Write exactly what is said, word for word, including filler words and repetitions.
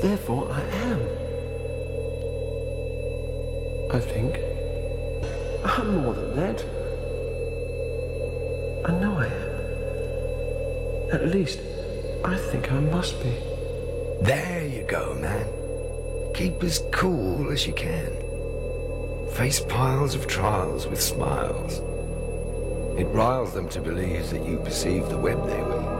therefore I am. I think. I'm more than that. I know I am. At least, I think I must be. There you go, man. Keep as cool as you can. Face piles of trials with smiles. It riles them to believe that you perceive the web they weave.